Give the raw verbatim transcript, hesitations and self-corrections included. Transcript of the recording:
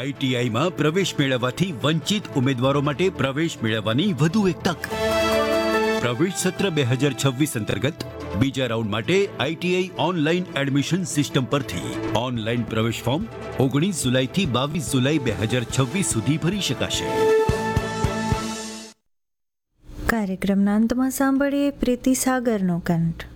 આઈટીઆઈમાં પ્રવેશ મેળવવાથી વંચિત ઉમેદવારો માટે પ્રવેશ મેળવવાની વધુ એક તક. પ્રવેશ સત્ર બે હજાર છવ્વીસ અંતર્ગત બીજા રાઉન્ડ માટે આઈટીઆઈ ઓનલાઈન એડમિશન સિસ્ટમ પરથી ઓનલાઈન પ્રવેશ ફોર્મ ઓગણીસ જુલાઈથી બાવીસ જુલાઈ બે હજાર છવ્વીસ સુધી ભરી શકાશે. કાર્યક્રમના અંતમાં સાંભળીએ પ્રીતિ સાગરનો કંઠ.